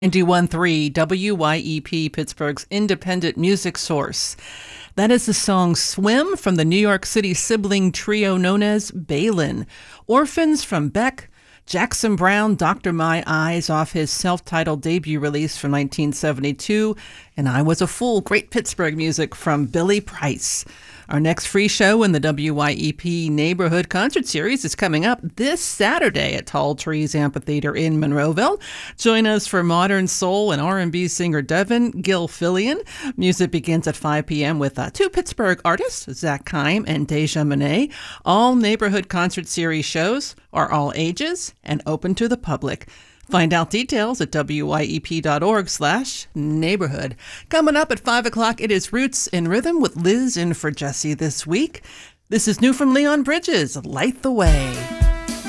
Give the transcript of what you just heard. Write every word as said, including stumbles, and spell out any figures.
ninety-one point three W Y E P, Pittsburgh's independent music source. That is the song Swim from the New York City sibling trio known as Balin. Orphans from Beck, Jackson Browne, Doctor My Eyes off his self-titled debut release from nineteen seventy-two, and I Was a Fool, great Pittsburgh music from Billy Price. Our next free show in the W Y E P Neighborhood Concert Series is coming up this Saturday at Tall Trees Amphitheater in Monroeville. Join us for modern soul and R and B singer Devin Gilfillian. Music begins at five p.m. with uh, two Pittsburgh artists, Zach Kime and Deja Monet. All Neighborhood Concert Series shows are all ages and open to the public. Find out details at wyep.org slash neighborhood. Coming up at five o'clock, it is Roots in Rhythm with Liz in for Jesse this week. This is new from Leon Bridges, Light the Way.